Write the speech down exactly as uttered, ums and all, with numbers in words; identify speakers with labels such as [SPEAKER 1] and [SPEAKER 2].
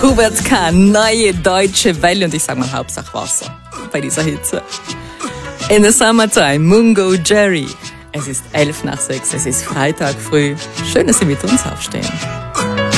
[SPEAKER 1] Hubert K., neue deutsche Welle und ich sag mal Hauptsache Wasser bei dieser Hitze. In the summertime, Mungo Jerry. Es ist elf nach sechs, es ist Freitag früh. Schön, dass Sie mit uns aufstehen.